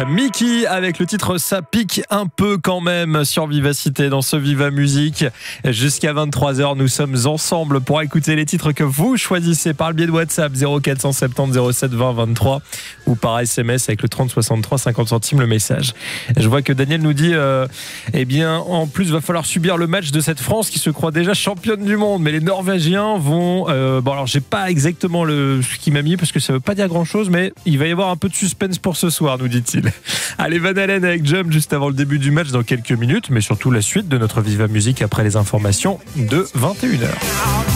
Mickey avec le titre Ça pique un peu quand même sur Vivacité dans ce Viva Musique. Jusqu'à 23h, nous sommes ensemble pour écouter les titres que vous choisissez par le biais de WhatsApp 0470 07 20 23 ou par SMS avec le 30 63 50 centimes le message. Je vois que Daniel nous dit eh bien en plus va falloir subir le match de cette France qui se croit déjà championne du monde, mais les Norvégiens vont bon alors j'ai pas exactement ce qu'il m'a mis parce que ça veut pas dire grand chose, mais il va y avoir un peu de suspense pour ce soir, nous dit-il. Allez, Van Halen avec Jump juste avant le début du match dans quelques minutes, mais surtout la suite de notre Viva Musique après les informations de 21h.